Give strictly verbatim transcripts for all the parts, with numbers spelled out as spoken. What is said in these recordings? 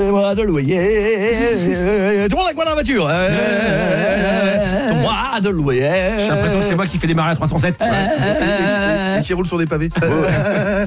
Mois de loyer. Tout le monde avec moi dans la voiture. Mois de loyer. J'ai l'impression que c'est moi qui fais démarrer à trois cent sept. Ouais. Et, et, et qui roule sur des pavés. Ouais.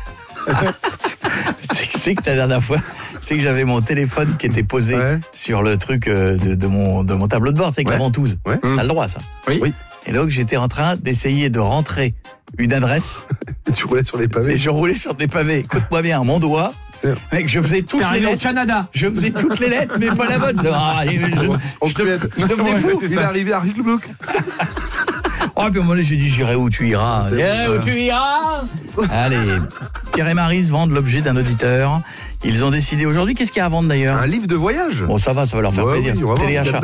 C'est que la dernière fois, c'est que j'avais mon téléphone qui était posé ouais. sur le truc de, de, mon, de mon tableau de bord, c'est avec ouais. la ventouse. Ouais. T'as le droit, ça. Oui. oui. Et donc, j'étais en train d'essayer de rentrer une adresse. Et tu roulais sur les pavés. Et je roulais sur des pavés. Écoute-moi bien, mon doigt. Mec, je faisais toutes les lettres. Canada. Je faisais toutes les lettres, mais pas la bonne. Ah, je, je, je, je devenais ouais, fou. Il est arrivé à Ricklouk. Oh, puis à un moment donné, j'ai dit, j'irai où tu iras. J'irai où tu iras. Allez, Pierre et Maryse vendent l'objet d'un auditeur. Ils ont décidé aujourd'hui, qu'est-ce qu'il y a à vendre d'ailleurs? Un livre de voyage. Bon, ça va, ça va leur faire ouais, plaisir. Oui, téléachat.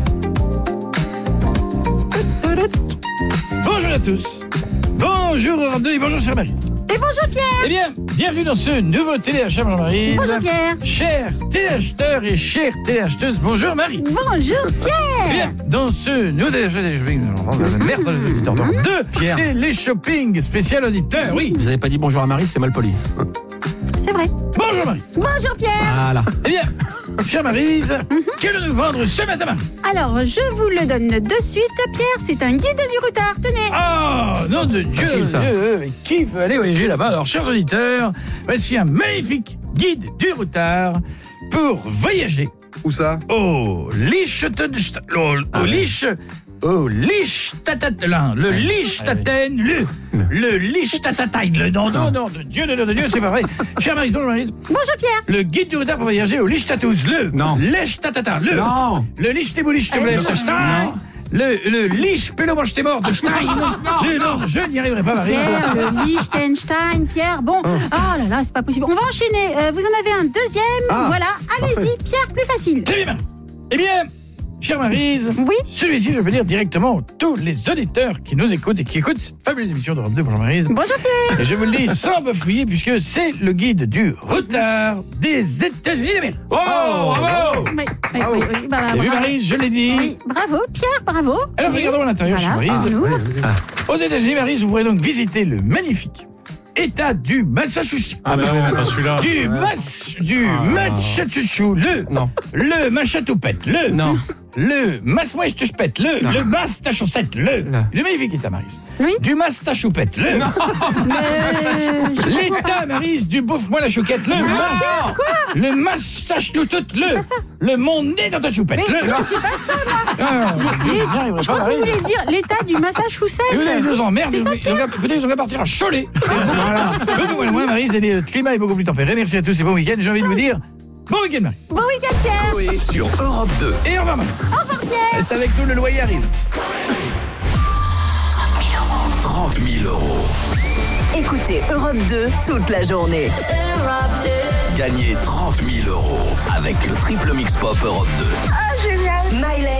Bonjour à tous. Bonjour Europe deux et bonjour chère Marie. Et bonjour Pierre. Eh bien, bienvenue dans ce nouveau téléachat, bonjour Marie. Bonjour Pierre. Chers téléacheteurs et chères téléacheteuses, bonjour Marie. Bonjour Pierre. Bien, dans ce nouveau téléachat, la merde dans les auditeurs. Deux Pierre. Télé-shopping spécial auditeur, oui. Vous avez pas dit bonjour à Marie, c'est mal poli. C'est vrai. Bonjour Marie. Bonjour Pierre. Voilà. Eh bien, chère Maryse, mm-hmm. qu'allons-nous vendre ce matin, Marie? Alors, je vous le donne de suite, Pierre. C'est un guide du routard. Tenez. Oh, nom de Dieu, Facile, ça. Dieu, mais qui veut aller voyager là-bas? Alors, chers auditeurs, voici un magnifique guide du routard pour voyager. Où ça? Au Liechtenstein. Au Lich. Au Liechtenstein, le Liechtenstein, le, le Liechtenstein, le non, non, non, de Dieu, de Dieu, de Dieu, c'est pas vrai. Cher Maryse, bonjour Maryse. Bonjour Pierre. Le guide du routard pour voyager au Liechtenstein, le non. Liechtenstein, le non. Le Liechtenstein, le le Lich Pélomanche t'es mort de Stein. Le non, je n'y arriverai pas, Maryse. Pierre, le Liechtenstein, Pierre. Bon, oh, oh là là, c'est pas possible. On va enchaîner. Euh, vous en avez un deuxième. Ah, voilà, allez-y, Pierre, plus facile. Très bien, Maryse. Eh bien. Chère Maryse, oui. celui-ci, je veux dire directement à tous les auditeurs qui nous écoutent et qui écoutent cette fabuleuse émission d'Europe deux. Bonjour Maryse. Bonjour Pierre. Et je vous le dis sans bafouiller, puisque c'est le guide du routard des États-Unis d'Amérique. Oh, bravo. Oui, oui, oui, oui. Bah, T'as vu Maryse, je l'ai dit. Oui, bravo Pierre, bravo. Alors oui. regardons à l'intérieur, voilà. chère Maryse. Ah, ah. Aux États-Unis, Maryse, vous pourrez donc visiter le magnifique État du Massachusetts. Ah, mais non, pas celui-là. Du Mas... Du ah, Massachusetts. Le... Non. Le Machatoupette. Le... Non. Le Massachusetts. Le... Non. Le Massachusetts. Le... Non. Le magnifique État, Maryse. Oui. Du Massachusetts. Le... Non. Mais... L'État, Maryse, du bouffe-moi la chouquette. Le... Mas... Quoi? Le Massachusetts. Le... Le monde-nez dans ta choupette. Mais le... non, c'est pas ça, moi. Ah, je crois que vous voulez dire l'État du Massachusetts. Oui, ils nous emmerdent. C'est ça, ils, ont, écoutez, ils ont qu'à partir à Cholet. Voilà. Beaucoup moins, Maryse, et le climat est beaucoup plus tempéré. Merci à tous et bon week-end. J'ai envie de vous dire bon week-end, Marie. Bon week-end, Pierre. Sur Europe deux. Et au revoir, Marie. Au revoir, Pierre. Reste avec nous, le loyer arrive. trente mille euros. Écoutez Europe deux toute la journée. Europe deux. Gagnez trente mille euros avec le triple mix pop Europe deux. Ah, génial. Miley.